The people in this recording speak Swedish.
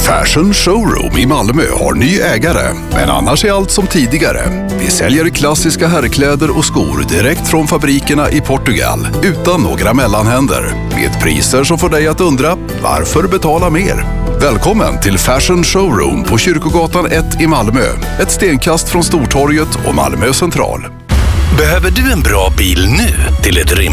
Fashion Showroom i Malmö har ny ägare, men annars är allt som tidigare. Vi säljer klassiska herrkläder och skor direkt från fabrikerna i Portugal, utan några mellanhänder. Med priser som får dig att undra, varför betala mer? Välkommen till Fashion Showroom på Kyrkogatan 1 i Malmö. Ett stenkast från Stortorget och Malmö central. Behöver du en bra bil nu till ett